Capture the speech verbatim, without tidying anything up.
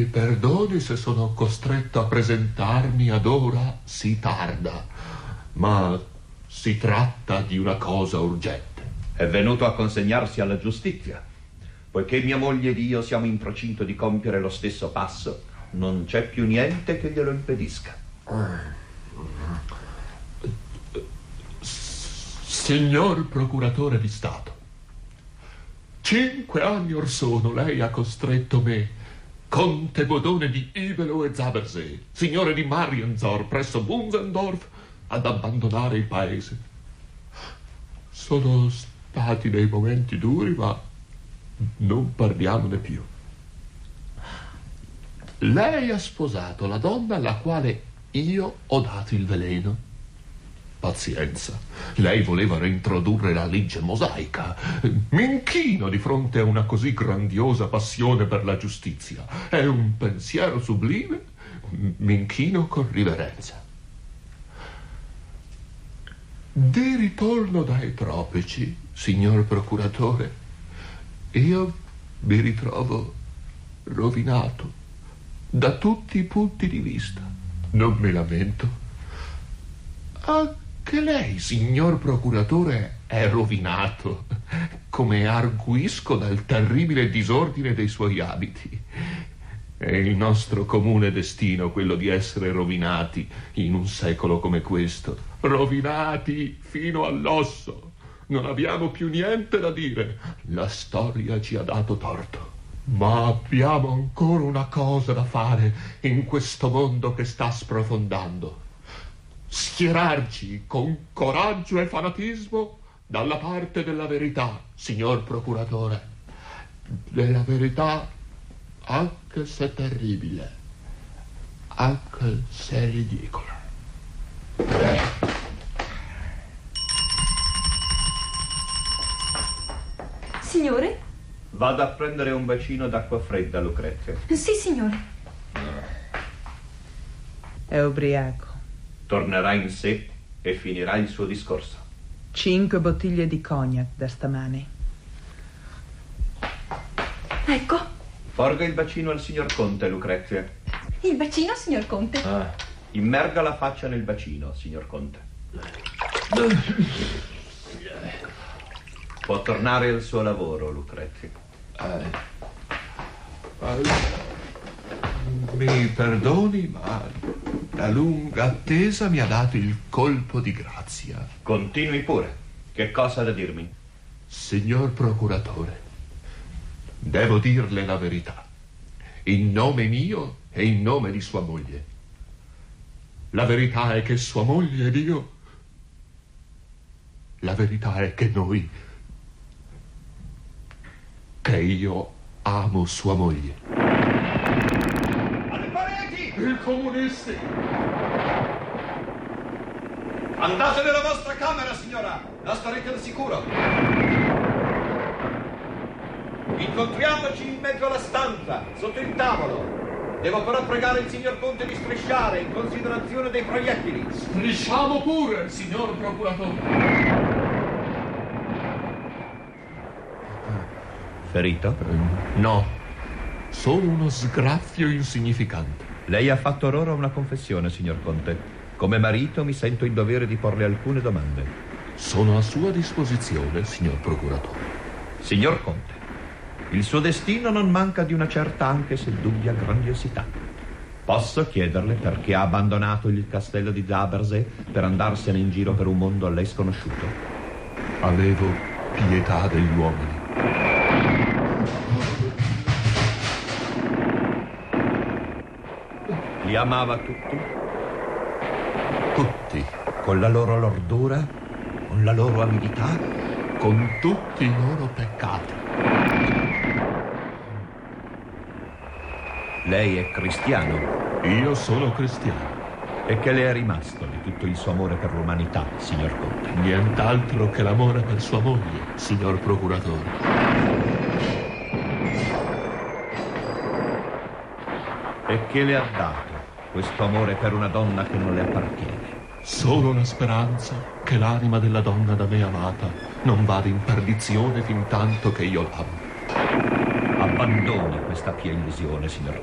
Mi perdoni se sono costretto a presentarmi ad ora sì tarda, ma si tratta di una cosa urgente. È venuto a consegnarsi alla giustizia. Poiché mia moglie ed io siamo in procinto di compiere lo stesso passo, non c'è più niente che glielo impedisca. Signor procuratore di Stato, cinque anni or sono lei ha costretto me, conte Bodone di Ibelo e Zabersee, signore di Marienzor presso Bunzendorf, ad abbandonare il paese. Sono stati dei momenti duri, ma non parliamone più. Lei ha sposato la donna alla quale io ho dato il veleno. Pazienza, lei voleva reintrodurre la legge mosaica. Mi inchino di fronte a una così grandiosa passione per la giustizia. È un pensiero sublime, mi inchino con riverenza. Di ritorno dai tropici, signor procuratore, io mi ritrovo rovinato da tutti i punti di vista. Non mi lamento. Anche lei, signor procuratore, è rovinato, come arguisco dal terribile disordine dei suoi abiti. È il nostro comune destino quello di essere rovinati in un secolo come questo. Rovinati fino all'osso. Non abbiamo più niente da dire. La storia ci ha dato torto. Ma abbiamo ancora una cosa da fare in questo mondo che sta sprofondando. Schierarci con coraggio e fanatismo dalla parte della verità, signor procuratore. Della verità, anche se terribile, anche se ridicola. Signore? Vado a prendere un bacino d'acqua fredda, Lucrezia. Sì, signore. È ubriaco. Tornerà in sé e finirà il suo discorso. Cinque bottiglie di cognac da stamani. Ecco. Porga il bacino al signor Conte, Lucrezia. Il bacino, signor Conte? Ah, immerga la faccia nel bacino, signor Conte. Può tornare al suo lavoro, Lucrezia. Eh, eh, mi perdoni, ma la lunga attesa mi ha dato il colpo di grazia. Continui pure. Che cosa ha da dirmi? Signor procuratore, devo dirle la verità, in nome mio e in nome di sua moglie. La verità è che sua moglie ed io... La verità è che noi... che io amo sua moglie. Alle pareti! I comunisti! Andate nella vostra camera, signora! La starete al sicuro! Incontriamoci in mezzo alla stanza, sotto il tavolo. Devo però pregare il signor Conte di strisciare in considerazione dei proiettili. Strisciamo pure, signor procuratore. Ferito? No, solo uno sgraffio insignificante. Lei ha fatto or ora una confessione, signor Conte. Come marito mi sento in dovere di porle alcune domande. Sono a sua disposizione, signor procuratore. Signor Conte, il suo destino non manca di una certa, anche se dubbia, grandiosità. Posso chiederle perché ha abbandonato il castello di Zabersee per andarsene in giro per un mondo a lei sconosciuto? Avevo pietà degli uomini. Li amava tutti? Tutti, Con la loro lordura? Con la loro avidità? con tutti i loro peccati. Lei è cristiano. Io sono cristiano. E che le è rimasto di tutto il suo amore per l'umanità, signor Conte? Nient'altro che l'amore per sua moglie, signor procuratore. E che le ha dato questo amore per una donna che non le appartiene? Solo la speranza che l'anima della donna da me amata non vada in perdizione fin tanto che io l'amo. Abbandoni questa pia illusione, signor